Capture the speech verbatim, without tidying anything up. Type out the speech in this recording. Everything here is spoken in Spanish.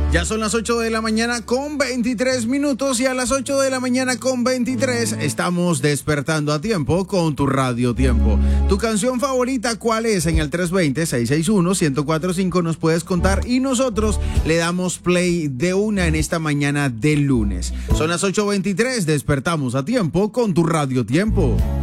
Ya son las ocho de la mañana con veintitrés minutos y a las ocho de la mañana con veintitrés estamos despertando a tiempo con tu Radio Tiempo. ¿Tu canción favorita cuál es? En el tres dos cero, seis seis uno, uno cero cuatro cinco nos puedes contar y nosotros le damos play de una en esta mañana de lunes. Son las ocho veintitrés, despertamos a tiempo con tu Radio Tiempo.